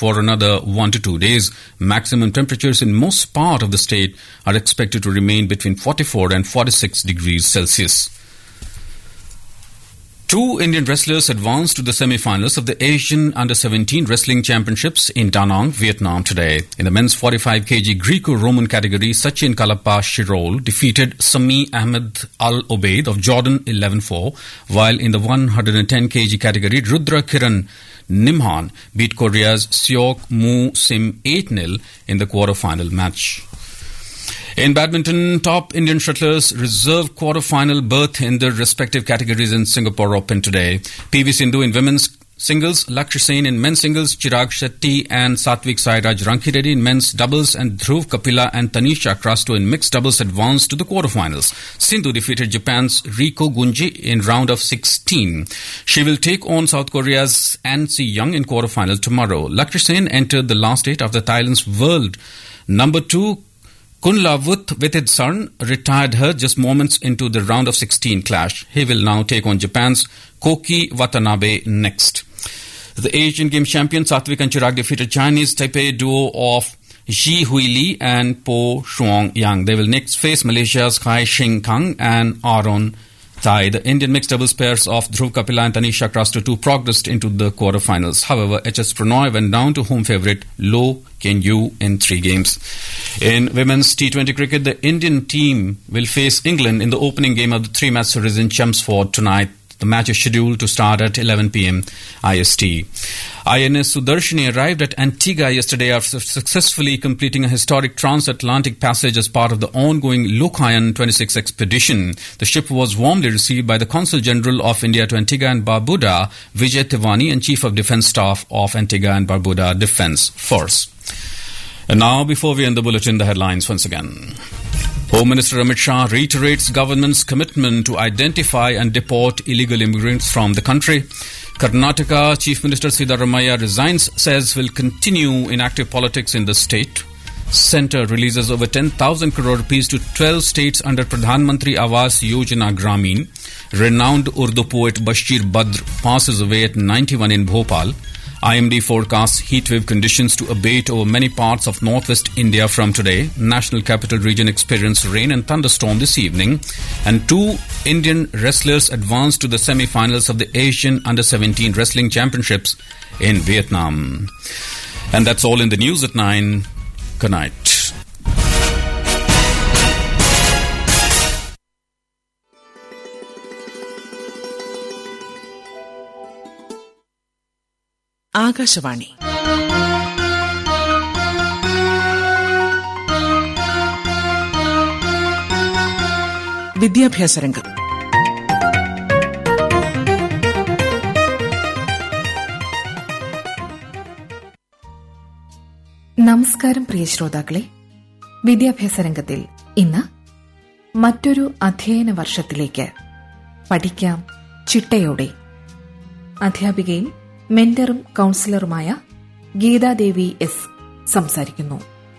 for another 1 to 2 days. Maximum temperatures in most part of the state are expected to remain between 44 and 46 degrees Celsius. Two Indian wrestlers advanced to the semi-finals of the Asian Under-17 Wrestling Championships in Da Nang, Vietnam today. In the men's 45 kg Greco-Roman category, Sachin Kalapa Shirol defeated Sami Ahmed Al Obeid of Jordan 11-4, while in the 110 kg category, Rudra Kiran Nimhan beat Korea's Seok Moo Sim 8-0 in the quarter-final match. In badminton, top Indian shuttlers reserve quarter-final berth in their respective categories in Singapore Open today. PV Sindhu in women's singles, Lakshya Sen in men's singles, Chirag Shetty and Satvik Sairaj Rankireddy in men's doubles, and Dhruv Kapila and Tanisha Krasto in mixed doubles advanced to the quarterfinals. Sindhu defeated Japan's Riko Gunji in round of 16. She will take on South Korea's An Si Young in quarterfinal tomorrow. Lakshya Sen entered the last 8 after Thailand's world number 2 Kunlavut Vitidsaran retired her just moments into the round of 16 clash. He will now take on Japan's Koki Watanabe next. The Asian Games champion Satvik and Chirag defeated Chinese Taipei duo of Ji Huili and Po Shuang Yang. They will next face Malaysia's Kai Shing Kang and Aaron Tai. The Indian mixed doubles pairs of Dhruv Kapila and Tanisha Krasto too progressed into the quarterfinals. However, HS Pranoy went down to home favourite Lo Ken-yu in 3 games. In women's T20 cricket, the Indian team will face England in the opening game of the 3-match series in Chelmsford tonight. The match is scheduled to start at 11 p.m. IST. INS Sudarshini arrived at Antigua yesterday after successfully completing a historic transatlantic passage as part of the ongoing Lokayan 26 expedition. The ship was warmly received by the Consul General of India to Antigua and Barbuda, Vijay Tiwani, and Chief of Defence Staff of Antigua and Barbuda Defence Force. And now, before we end the bulletin, the headlines once again. Home Minister Amit Shah reiterates government's commitment to identify and deport illegal immigrants from the country. Karnataka Chief Minister Siddharamaiah resigns, says will continue in active politics in the state. Centre releases over 10,000 crore rupees to 12 states under Pradhan Mantri Awas Yojana Gramin. Renowned Urdu poet Bashir Badr passes away at 91 in Bhopal. IMD forecasts heatwave conditions to abate over many parts of northwest India from today. National Capital Region experienced rain and thunderstorm this evening. And 2 Indian wrestlers advanced to the semi-finals of the Asian Under-17 Wrestling Championships in Vietnam. And that's all in the news at 9. Good night. Akashvani വിദ്യാഭ്യാസ രംഗം. നമസ്കാരം പ്രിയ ശ്രോതാക്കളെ. വിദ്യാഭ്യാസ രംഗത്തിൽ ഇന്ന് മറ്റൊരു അധ്യയന വർഷത്തിലേക്ക് പഠിക്കാം ചിട്ടയോടെ. അധ്യാപികയും മെന്ററും കൌൺസിലറുമായ ഗീതാദേവി എസ് സംസാരിക്കുന്നു.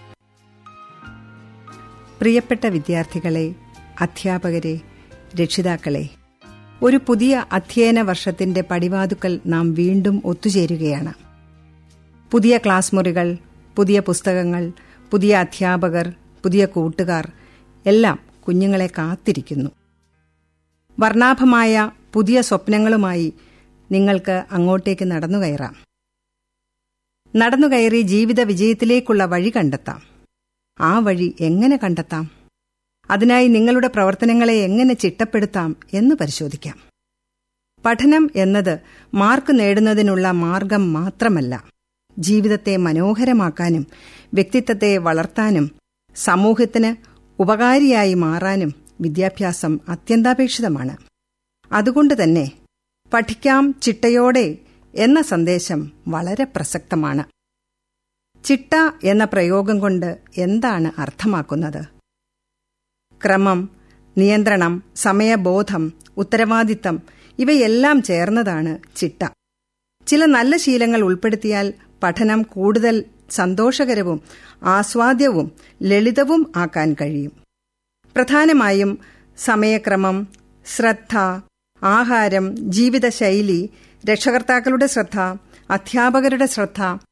പ്രിയപ്പെട്ട വിദ്യാർത്ഥികളെ, അധ്യാപകരെ, രക്ഷിതാക്കളെ, ഒരു പുതിയ അധ്യയന വർഷത്തിന്റെ പടിവാതുക്കൽ നാം വീണ്ടും ഒത്തുചേരുകയാണ്. പുതിയ ക്ലാസ് മുറികൾ, പുതിയ പുസ്തകങ്ങൾ, പുതിയ അധ്യാപകർ, പുതിയ കൂട്ടുകാർ എല്ലാം കുഞ്ഞുങ്ങളെ കാത്തിരിക്കുന്നു. വർണ്ണാഭമായ പുതിയ സ്വപ്നങ്ങളുമായി നിങ്ങൾക്ക് അങ്ങോട്ടേക്ക് നടന്നുകയറാം. നടന്നുകയറി ജീവിത വിജയത്തിലേക്കുള്ള വഴി കണ്ടെത്താം. ആ വഴി എങ്ങനെ കണ്ടെത്താം? അതിനായി നിങ്ങളുടെ പ്രവർത്തനങ്ങളെ എങ്ങനെ ചിട്ടപ്പെടുത്താം എന്ന് പരിശോധിക്കാം. പഠനം എന്നത് മാർക്ക് നേടുന്നതിനുള്ള മാർഗം മാത്രമല്ല. ജീവിതത്തെ മനോഹരമാക്കാനും വ്യക്തിത്വത്തെ വളർത്താനും സമൂഹത്തിന് ഉപകാരിയായി മാറാനും വിദ്യാഭ്യാസം അത്യന്താപേക്ഷിതമാണ്. അതുകൊണ്ട് തന്നെ പഠിക്കാം ചിട്ടയോടെ എന്ന സന്ദേശം വളരെ പ്രസക്തമാണ്. ചിട്ട എന്ന പ്രയോഗം കൊണ്ട് എന്താണ് അർത്ഥമാക്കുന്നത്? ക്രമം, നിയന്ത്രണം, സമയബോധം, ഉത്തരവാദിത്തം ഇവയെല്ലാം ചേർന്നതാണ് ചിട്ട. ചില നല്ല ശീലങ്ങൾ ഉൾപ്പെടുത്തിയാൽ പഠനം കൂടുതൽ സന്തോഷകരവും ആസ്വാദ്യവും ലളിതവും ആക്കാൻ കഴിയും. പ്രധാനമായും സമയക്രമം, ശ്രദ്ധ, ആഹാരം, ജീവിതശൈലി, രക്ഷകർത്താക്കളുടെ ശ്രദ്ധ, അധ്യാപകരുടെ ശ്രദ്ധ,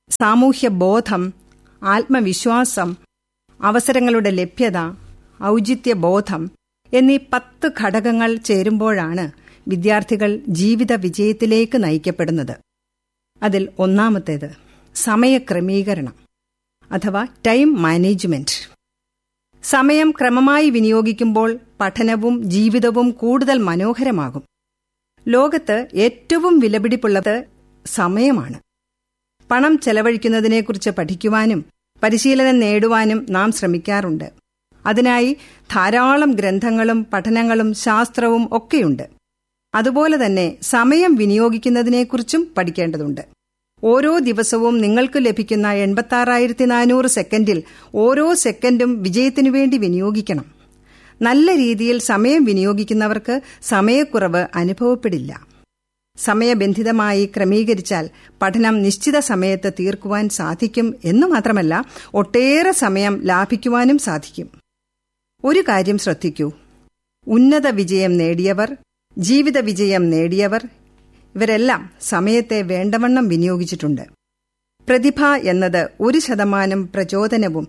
സാമൂഹ്യ ബോധം, ആത്മവിശ്വാസം, അവസരങ്ങളുടെ ലഭ്യത, ഔചിത്യബോധം എന്നീ 10 ഘടകങ്ങൾ ചേരുമ്പോഴാണ് വിദ്യാർത്ഥികൾ ജീവിത വിജയത്തിലേക്ക് നയിക്കപ്പെടുന്നത്. അതിൽ ഒന്നാമത്തേത് സമയക്രമീകരണം അഥവാ ടൈം മാനേജ്മെന്റ്. സമയം ക്രമമായി വിനിയോഗിക്കുമ്പോൾ പഠനവും ജീവിതവും കൂടുതൽ മനോഹരമാകും. ലോകത്ത് ഏറ്റവും വിലപിടിപ്പുള്ളത് സമയമാണ്. പണം ചെലവഴിക്കുന്നതിനെക്കുറിച്ച് പഠിക്കുവാനും പരിശീലനം നേടുവാനും നാം ശ്രമിക്കാറുണ്ട്. അതിനായി ധാരാളം ഗ്രന്ഥങ്ങളും പഠനങ്ങളും ശാസ്ത്രവും ഒക്കെയുണ്ട്. അതുപോലെ തന്നെ സമയം വിനിയോഗിക്കുന്നതിനെക്കുറിച്ചും പഠിക്കേണ്ടതുണ്ട്. ഓരോ ദിവസവും നിങ്ങൾക്ക് ലഭിക്കുന്ന 86,400 സെക്കൻഡിൽ ഓരോ സെക്കൻഡും വിജയത്തിനു വേണ്ടി വിനിയോഗിക്കണം. നല്ല രീതിയിൽ സമയം വിനിയോഗിക്കുന്നവർക്ക് സമയക്കുറവ് അനുഭവപ്പെടില്ല. സമയബന്ധിതമായി ക്രമീകരിച്ചാൽ പഠനം നിശ്ചിത സമയത്ത് തീർക്കുവാൻ സാധിക്കും എന്നു മാത്രമല്ല, ഒട്ടേറെ സമയം ലാഭിക്കുവാനും സാധിക്കും. ഒരു കാര്യം ശ്രദ്ധിക്കൂ. ഉന്നത വിജയം നേടിയവർ, ജീവിത വിജയം നേടിയവർ ഇവരെല്ലാം സമയത്തെ വേണ്ടവണ്ണം വിനിയോഗിച്ചിട്ടുണ്ട്. പ്രതിഭ എന്നത് 1% പ്രചോദനവും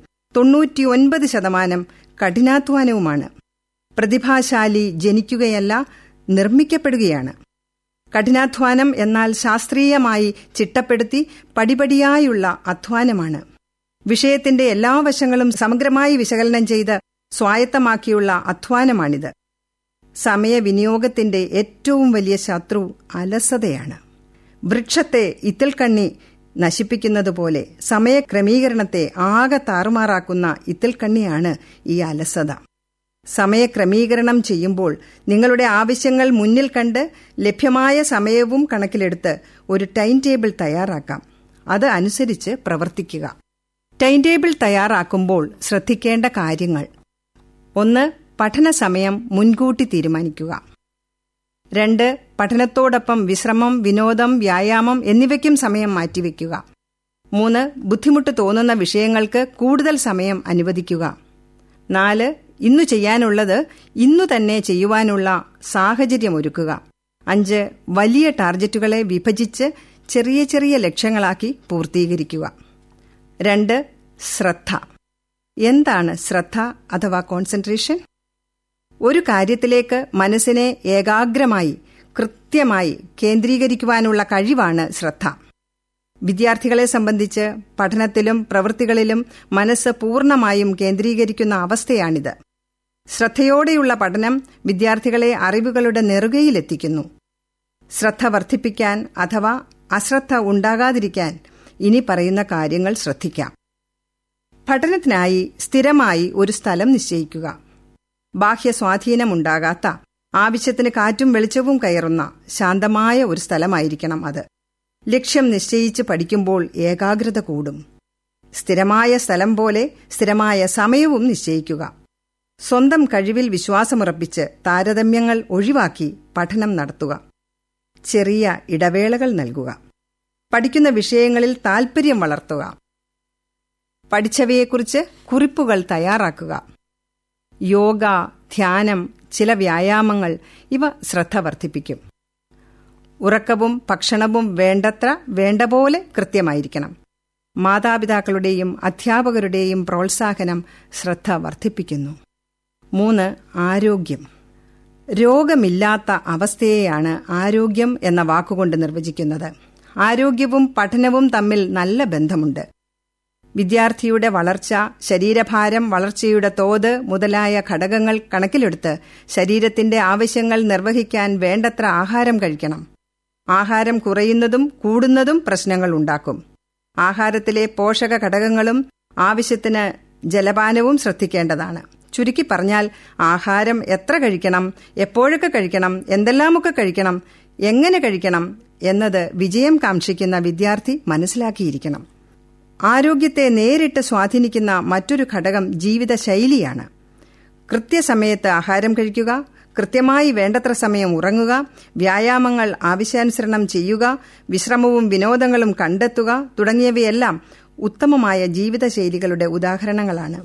99% കഠിനാധ്വാനവുമാണ്. പ്രതിഭാശാലി ജനിക്കുകയല്ല, നിർമ്മിക്കപ്പെടുകയാണ്. കഠിനാധ്വാനം എന്നാൽ ശാസ്ത്രീയമായി ചിട്ടപ്പെടുത്തി പടിപടിയായുള്ള അധ്വാനമാണ്. വിഷയത്തിന്റെ എല്ലാ വശങ്ങളും സമഗ്രമായി വിശകലനം ചെയ്ത് സ്വായത്തമാക്കിയുള്ള അധ്വാനമാണിത്. സമയവിനിയോഗത്തിന്റെ ഏറ്റവും വലിയ ശത്രു അലസതയാണ്. വൃക്ഷത്തെ ഇത്തിൽക്കണ്ണി നശിപ്പിക്കുന്നതുപോലെ സമയക്രമീകരണത്തെ ആകെ താറുമാറാക്കുന്ന ഇത്തിൽക്കണ്ണിയാണ് ഈ അലസത. സമയക്രമീകരണം ചെയ്യുമ്പോൾ നിങ്ങളുടെ ആവശ്യങ്ങൾ മുന്നിൽ കണ്ട് ലഭ്യമായ സമയവും കണക്കിലെടുത്ത് ഒരു ടൈം ടേബിൾ തയ്യാറാക്കാം. അത് അനുസരിച്ച് പ്രവർത്തിക്കുക. ടൈം ടേബിൾ തയ്യാറാക്കുമ്പോൾ ശ്രദ്ധിക്കേണ്ട കാര്യങ്ങൾ: 1. പഠന സമയം മുൻകൂട്ടി തീരുമാനിക്കുക. 2. പഠനത്തോടൊപ്പം വിശ്രമം, വിനോദം, വ്യായാമം എന്നിവയ്ക്കും സമയം മാറ്റിവെക്കുക. 3. ബുദ്ധിമുട്ട് തോന്നുന്ന വിഷയങ്ങൾക്ക് കൂടുതൽ സമയം അനുവദിക്കുക. 4. ഇന്നു ചെയ്യാനുള്ളത് ഇന്നു തന്നെ ചെയ്യുവാനുള്ള സാഹചര്യമൊരുക്കുക. 5. വലിയ ടാർഗറ്റുകളെ വിഭജിച്ച് ചെറിയ ചെറിയ ലക്ഷ്യങ്ങളാക്കി പൂർത്തീകരിക്കുക. 2. ശ്രദ്ധ. എന്താണ് ശ്രദ്ധ അഥവാ കോൺസെൻട്രേഷൻ? ഒരു കാര്യത്തിലേക്ക് മനസ്സിനെ ഏകാഗ്രമായി കൃത്യമായി കേന്ദ്രീകരിക്കുവാനുള്ള കഴിവാണ് ശ്രദ്ധ. വിദ്യാർത്ഥികളെ സംബന്ധിച്ച് പഠനത്തിലും പ്രവൃത്തികളിലും മനസ്സ് പൂർണ്ണമായും കേന്ദ്രീകരിക്കുന്ന അവസ്ഥയാണിത്. ശ്രദ്ധയോടെയുള്ള പഠനം വിദ്യാർത്ഥികളെ അറിവുകളുടെ നെറുകയിലെത്തിക്കുന്നു. ശ്രദ്ധ വർദ്ധിപ്പിക്കാൻ അഥവാ അശ്രദ്ധ ഉണ്ടാകാതിരിക്കാൻ ഇനി പറയുന്ന കാര്യങ്ങൾ ശ്രദ്ധിക്കാം. പഠനത്തിനായി സ്ഥിരമായി ഒരു സ്ഥലം നിശ്ചയിക്കുക. ബാഹ്യ സ്വാധീനമുണ്ടാകാത്ത, ആവശ്യത്തിന് കാറ്റും വെളിച്ചവും കയറുന്ന ശാന്തമായ ഒരു സ്ഥലമായിരിക്കണം അത്. ലക്ഷ്യം നിശ്ചയിച്ച് പഠിക്കുമ്പോൾ ഏകാഗ്രത കൂടും. സ്ഥിരമായ സ്ഥലം പോലെ സ്ഥിരമായ സമയവും നിശ്ചയിക്കുക. സ്വന്തം കഴിവിൽ വിശ്വാസമുറപ്പിച്ച് താരതമ്യങ്ങൾ ഒഴിവാക്കി പഠനം നടത്തുക. ചെറിയ ഇടവേളകൾ നൽകുക. പഠിക്കുന്ന വിഷയങ്ങളിൽ താൽപര്യം വളർത്തുക. പഠിച്ചവയെക്കുറിച്ച് കുറിപ്പുകൾ തയ്യാറാക്കുക. യോഗ, ധ്യാനം, ചില വ്യായാമങ്ങൾ ഇവ ശ്രദ്ധ വർദ്ധിപ്പിക്കും. ഉറക്കവും ഭക്ഷണവും വേണ്ട പോലെ കൃത്യമായിരിക്കണം. മാതാപിതാക്കളുടെയും അധ്യാപകരുടെയും പ്രോത്സാഹനം ശ്രദ്ധ വർദ്ധിപ്പിക്കുന്നു. 3. ആരോഗ്യം. രോഗമില്ലാത്ത അവസ്ഥയെയാണ് ആരോഗ്യം എന്ന വാക്കുകൊണ്ട് നിർവചിക്കുന്നത്. ആരോഗ്യവും പഠനവും തമ്മിൽ നല്ല ബന്ധമുണ്ട്. വിദ്യാർത്ഥിയുടെ വളർച്ച, ശരീരഭാരം, വളർച്ചയുടെ തോത് മുതലായ ഘടകങ്ങൾ കണക്കിലെടുത്ത് ശരീരത്തിന്റെ ആവശ്യങ്ങൾ നിർവഹിക്കാൻ വേണ്ടത്ര ആഹാരം കഴിക്കണം. ആഹാരം കുറയുന്നതും കൂടുന്നതും പ്രശ്നങ്ങൾ ഉണ്ടാക്കും. ആഹാരത്തിലെ പോഷക ഘടകങ്ങളും ആവശ്യത്തിന് ജലപാനവും ശ്രദ്ധിക്കേണ്ടതാണ്. ചുരുക്കി പറഞ്ഞാൽ, ആഹാരം എത്ര കഴിക്കണം, എപ്പോഴൊക്കെ കഴിക്കണം, എന്തെല്ലാമൊക്കെ കഴിക്കണം, എങ്ങനെ കഴിക്കണം എന്നത് വിജയം കാക്ഷിക്കുന്ന വിദ്യാർത്ഥി മനസ്സിലാക്കിയിരിക്കണം. ആരോഗ്യത്തെ നേരിട്ട് സ്വാധീനിക്കുന്ന മറ്റൊരു ഘടകം ജീവിതശൈലിയാണ്. കൃത്യസമയത്ത് ആഹാരം കഴിക്കുക, കൃത്യമായി വേണ്ടത്ര സമയം ഉറങ്ങുക, വ്യായാമങ്ങൾ ആവശ്യാനുസരണം ചെയ്യുക, വിശ്രമവും വിനോദങ്ങളും കണ്ടെത്തുക തുടങ്ങിയവയെല്ലാം ഉത്തമമായ ജീവിതശൈലികളുടെ ഉദാഹരണങ്ങളാണ്.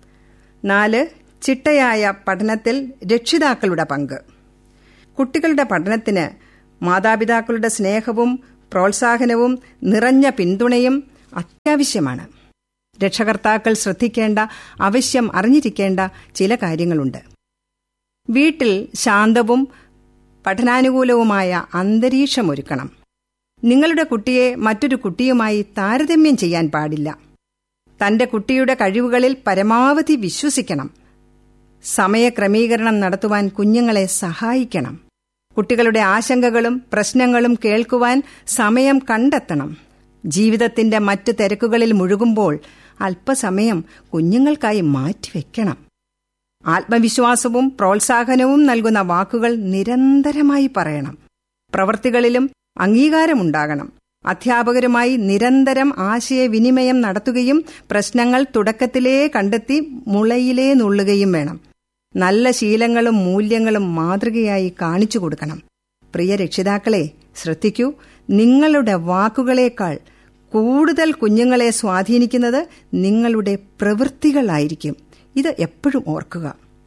4. ചിട്ടയായ പഠനത്തിൽ രക്ഷിതാക്കളുടെ പങ്ക്. കുട്ടികളുടെ പഠനത്തിന് മാതാപിതാക്കളുടെ സ്നേഹവും പ്രോത്സാഹനവും നിറഞ്ഞ പിന്തുണയും അത്യാവശ്യമാണ്. രക്ഷകർത്താക്കൾ ശ്രദ്ധിക്കേണ്ട, ആവശ്യം അറിഞ്ഞിരിക്കേണ്ട ചില കാര്യങ്ങളുണ്ട്. വീട്ടിൽ ശാന്തവും പഠനാനുകൂലവുമായ അന്തരീക്ഷമൊരുക്കണം. നിങ്ങളുടെ കുട്ടിയെ മറ്റൊരു കുട്ടിയുമായി താരതമ്യം ചെയ്യാൻ പാടില്ല. തന്റെ കുട്ടിയുടെ കഴിവുകളിൽ പരമാവധി വിശ്വസിക്കണം. സമയക്രമീകരണം നടത്തുവാൻ കുഞ്ഞുങ്ങളെ സഹായിക്കണം. കുട്ടികളുടെ ആശങ്കകളും പ്രശ്നങ്ങളും കേൾക്കുവാൻ സമയം കണ്ടെത്തണം. ജീവിതത്തിന്റെ മറ്റു തിരക്കുകളിൽ മുഴുകുമ്പോൾ അല്പസമയം കുഞ്ഞുങ്ങൾക്കായി മാറ്റിവെക്കണം. ആത്മവിശ്വാസവും പ്രോത്സാഹനവും നൽകുന്ന വാക്കുകൾ നിരന്തരമായി പറയണം. പ്രവൃത്തികളിലും അംഗീകാരമുണ്ടാകണം. അധ്യാപകരുമായി നിരന്തരം ആശയവിനിമയം നടത്തുകയും പ്രശ്നങ്ങൾ തുടക്കത്തിലേ കണ്ടെത്തി മുളയിലേ നുള്ളുകയും വേണം. നല്ല ശീലങ്ങളും മൂല്യങ്ങളും മാതൃകയായി കാണിച്ചു കൊടുക്കണം. പ്രിയ രക്ഷിതാക്കളെ, ശ്രദ്ധിക്കൂ, നിങ്ങളുടെ വാക്കുകളേക്കാൾ കൂടുതൽ കുഞ്ഞുങ്ങളെ സ്വാധീനിക്കുന്നത് നിങ്ങളുടെ പ്രവൃത്തികളായിരിക്കും. ഇത് എപ്പോഴും ഓർക്കുക.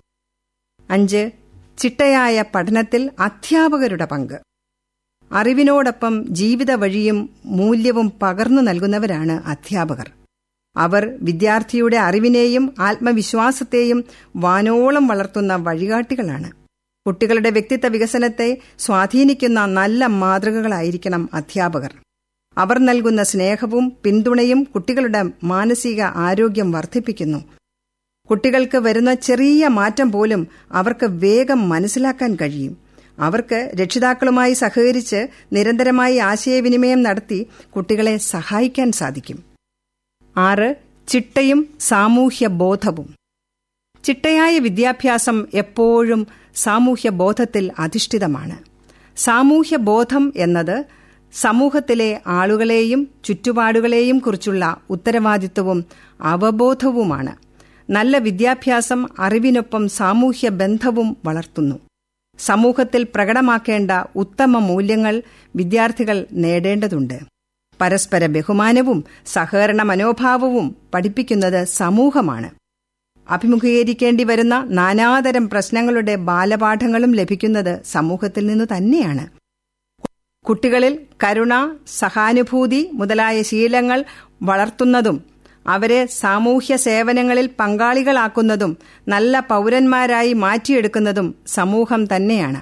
5. ചിട്ടയായ പഠനത്തിൽ അധ്യാപകരുടെ പങ്ക്. അറിവിനോടൊപ്പം ജീവിത വഴിയും മൂല്യവും പകർന്നു നൽകുന്നവരാണ് അധ്യാപകർ. അവർ വിദ്യാർത്ഥിയുടെ അറിവിനെയും ആത്മവിശ്വാസത്തെയും വാനോളം വളർത്തുന്ന വഴികാട്ടികളാണ്. കുട്ടികളുടെ വ്യക്തിത്വ വികസനത്തെ സ്വാധീനിക്കുന്ന നല്ല മാതൃകകളായിരിക്കണം അധ്യാപകർ. അവർ നൽകുന്ന സ്നേഹവും പിന്തുണയും കുട്ടികളുടെ മാനസിക ആരോഗ്യം വർദ്ധിപ്പിക്കുന്നു. കുട്ടികൾക്ക് വരുന്ന ചെറിയ മാറ്റം പോലും അവർക്ക് വേഗം മനസ്സിലാക്കാൻ കഴിയും. അവർക്ക് രക്ഷിതാക്കളുമായി സഹകരിച്ച് നിരന്തരമായി ആശയവിനിമയം നടത്തി കുട്ടികളെ സഹായിക്കാൻ സാധിക്കും. 6. ചിട്ടയും സാമൂഹ്യ ബോധവും. ചിട്ടയായ വിദ്യാഭ്യാസം എപ്പോഴും സാമൂഹ്യ ബോധത്തിൽ അധിഷ്ഠിതമാണ്. സാമൂഹ്യ ബോധം എന്നത് സമൂഹത്തിലെ ആളുകളെയും ചുറ്റുപാടുകളെയും കുറിച്ചുള്ള ഉത്തരവാദിത്വവും അവബോധവുമാണ്. നല്ല വിദ്യാഭ്യാസം അറിവിനൊപ്പം സാമൂഹ്യ ബന്ധവും വളർത്തുന്നു. സമൂഹത്തിൽ പ്രകടമാക്കേണ്ട ഉത്തമ മൂല്യങ്ങൾ വിദ്യാർത്ഥികൾ നേടേണ്ടതുണ്ട്. പരസ്പര ബഹുമാനവും സഹകരണ മനോഭാവവും പഠിപ്പിക്കുന്നത് സമൂഹമാണ്. അഭിമുഖീകരിക്കേണ്ടി വരുന്ന നാനാതരം പ്രശ്നങ്ങളുടെ ബാലപാഠങ്ങളും ലഭിക്കുന്നത് സമൂഹത്തിൽ നിന്നു തന്നെയാണ്. കുട്ടികളിൽ കരുണ, സഹാനുഭൂതി മുതലായ ശീലങ്ങൾ വളർത്തുന്നതും അവരെ സാമൂഹ്യ സേവനങ്ങളിൽ പങ്കാളികളാക്കുന്നതും നല്ല പൗരന്മാരായി മാറ്റിയെടുക്കുന്നതും സമൂഹം തന്നെയാണ്.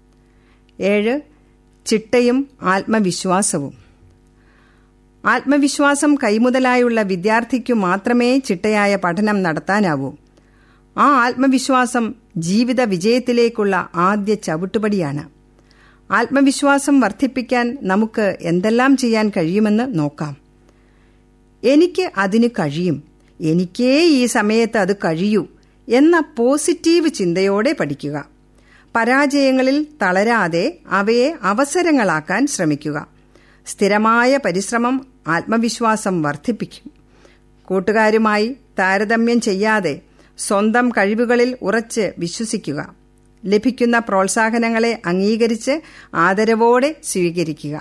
7. ചിട്ടയും ആത്മവിശ്വാസവും. ആത്മവിശ്വാസം കൈമുതലായുള്ള വിദ്യാർത്ഥിക്കു മാത്രമേ ചിട്ടയായ പഠനം നടത്താനാവൂ. ആ ആത്മവിശ്വാസം ജീവിത വിജയത്തിലേക്കുള്ള ആദ്യ ചവിട്ടുപടിയാണ്. ആത്മവിശ്വാസം വർദ്ധിപ്പിക്കാൻ നമുക്ക് എന്തെല്ലാം ചെയ്യാൻ കഴിയുമെന്ന് നോക്കാം. എനിക്ക് അതിന് കഴിയും, എനിക്കേ ഈ സമയത്ത് അത് കഴിയൂ എന്ന പോസിറ്റീവ് ചിന്തയോടെ പഠിക്കുക. പരാജയങ്ങളിൽ തളരാതെ അവയെ അവസരങ്ങളാക്കാൻ ശ്രമിക്കുക. സ്ഥിരമായ പരിശ്രമം ആത്മവിശ്വാസം വർദ്ധിപ്പിക്കും. കൂട്ടുകാരുമായി താരതമ്യം ചെയ്യാതെ സ്വന്തം കഴിവുകളിൽ ഉറച്ച് വിശ്വസിക്കുക. ലഭിക്കുന്ന പ്രോത്സാഹനങ്ങളെ അംഗീകരിച്ച് ആദരവോടെ സ്വീകരിക്കുക.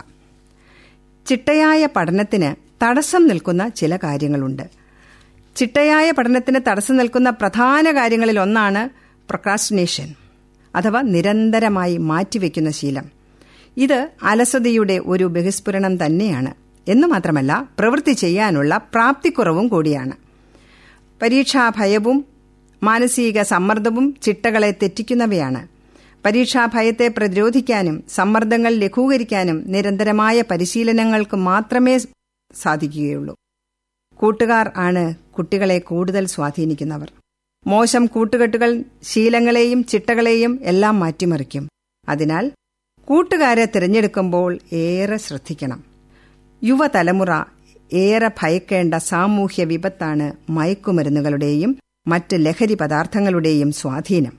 ചിട്ടയായ പഠനത്തിന് തടസ്സം നിൽക്കുന്ന ചില കാര്യങ്ങളുണ്ട്. ചിട്ടയായ പഠനത്തിന് തടസ്സം നിൽക്കുന്ന പ്രധാന കാര്യങ്ങളിൽ ഒന്നാണ് പ്രൊക്രാസ്റ്റിനേഷൻ അഥവാ നിരന്തരമായി മാറ്റിവെക്കുന്ന ശീലം. ഇത് അലസതയുടെ ഒരു ബഹിസ്ഫുരണം തന്നെയാണ്. എന്നു മാത്രമല്ല, പ്രവൃത്തി ചെയ്യാനുള്ള പ്രാപ്തിക്കുറവും കൂടിയാണ്. പരീക്ഷാഭയവും മാനസിക സമ്മർദ്ദവും ചിട്ടകളെ തെറ്റിക്കുന്നവയാണ്. പരീക്ഷാഭയത്തെ പ്രതിരോധിക്കാനും സമ്മർദ്ദങ്ങൾ ലഘൂകരിക്കാനും നിരന്തരമായ പരിശീലനങ്ങൾക്ക് മാത്രമേ സാധിക്കുകയുള്ളൂ. കൂട്ടുകാർ ആണ് കുട്ടികളെ കൂടുതൽ സ്വാധീനിക്കുന്നവർ. മോശം കൂട്ടുകെട്ടുകൾ ശീലങ്ങളെയും ചിട്ടകളെയും എല്ലാം മാറ്റിമറിക്കും. അതിനാൽ കൂട്ടുകാരെ തിരഞ്ഞെടുക്കുമ്പോൾ ഏറെ ശ്രദ്ധിക്കണം. യുവതലമുറ ഏറെ ഭയക്കേണ്ട സാമൂഹ്യ വിപത്താണ് മയക്കുമരുന്നുകളുടെയും മറ്റ് ലഹരി പദാർത്ഥങ്ങളുടെയും സ്വാധീനം.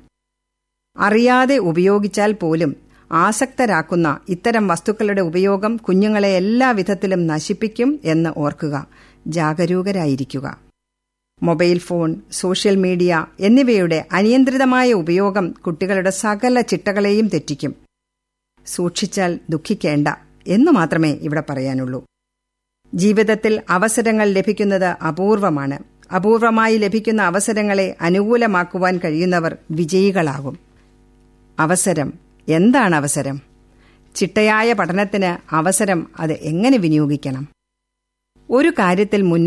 അറിയാതെ ഉപയോഗിച്ചാൽ പോലും ആസക്തരാക്കുന്ന ഇത്തരം വസ്തുക്കളുടെ ഉപയോഗം കുഞ്ഞുങ്ങളെ എല്ലാ വിധത്തിലും നശിപ്പിക്കും എന്ന് ഓർക്കുക. ജാഗരൂകരായിരിക്കുക. മൊബൈൽ ഫോൺ, സോഷ്യൽ മീഡിയ എന്നിവയുടെ അനിയന്ത്രിതമായ ഉപയോഗം കുട്ടികളുടെ സകല ചിട്ടകളെയും തെറ്റിക്കും. സൂക്ഷിച്ചാൽ ദുഃഖിക്കേണ്ട എന്നു മാത്രമേ ഇവിടെ പറയാനുള്ളൂ. ജീവിതത്തിൽ അവസരങ്ങൾ ലഭിക്കുന്നത് അപൂർവമാണ്. അപൂർവമായി ലഭിക്കുന്ന അവസരങ്ങളെ അനുകൂലമാക്കുവാൻ കഴിയുന്നവർ വിജയികളാകും. അവസരം എന്താണ്? അവസരം ചിട്ടയായ പഠനത്തിന് അവസരം അത് എങ്ങനെ വിനിയോഗിക്കണം? ഒരു കാര്യത്തിൽ മുന്നേ